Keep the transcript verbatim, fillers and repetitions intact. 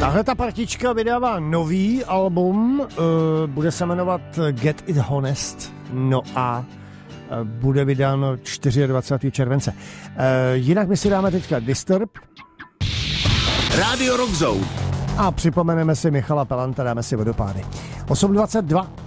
Tahle ta partička vydává nový album, uh, bude se jmenovat Get It Honest, no a uh, bude vydáno dvacátého čtvrtého července. Uh, jinak my si dáme teďka Disturb. Radio Rock Zone. A připomeneme si Michala Pelanta, dáme si Vodopády. osm dvacet dva.